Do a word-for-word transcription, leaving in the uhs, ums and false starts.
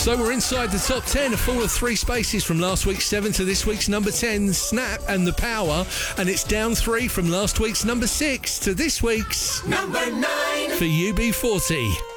So we're inside the top ten, a fall of three spaces from last week's seven to this week's number ten, Snap and The Power, and it's down three from last week's number six to this week's number nine for U B forty.